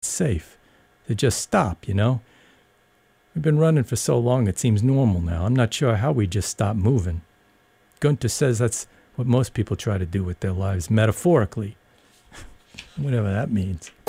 safe to just stop, you know? We've been running for so long it seems normal now. I'm not sure how we just stop moving. Gunther says that's what most people try to do with their lives, metaphorically. Whatever that means.